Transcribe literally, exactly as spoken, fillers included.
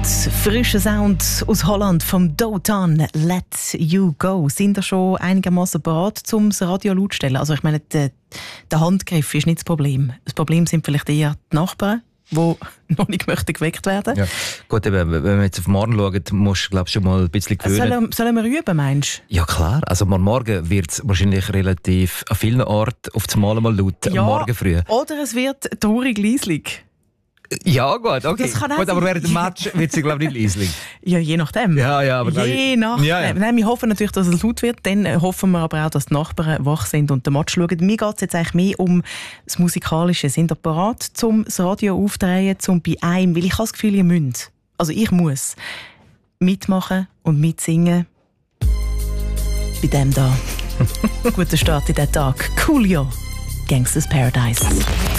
Frischer Sound aus Holland vom Dotan, Let You Go. Sind ihr schon einigermaßen bereit, um das Radio laut zu stellen? Also ich meine, der, der Handgriff ist nicht das Problem. Das Problem sind vielleicht eher die Nachbarn, die noch nicht möchten geweckt werden. Ja. Gut, eben, wenn wir jetzt auf morgen schauen, musst du glaub, schon mal ein bisschen gewöhnen. Sollen, sollen wir üben, meinst du? Ja klar, also morgen wird es wahrscheinlich relativ an vielen Orten auf das Mal mal laut, Ja, morgen früh. Oder es wird traurig leislich. Ja, gut, okay. Das kann auch Gut, aber sein. während dem Match wird sie, glaube ich, nicht leislich. Ja, je nachdem. Ja, ja, aber je ich- nachdem. Ja, ja. Nein, wir hoffen natürlich, dass es laut wird. Dann hoffen wir aber auch, dass die Nachbarn wach sind und den Match schauen. Mir geht es jetzt eigentlich mehr um das Musikalische. Sind ihr bereit, um das Radio aufzudrehen, um bei einem, weil ich habe das Gefühl, ihr müsst, also ich muss, mitmachen und mitsingen. Bei dem da. Guter Start in den Tag. Coolio. Gangsters Paradise.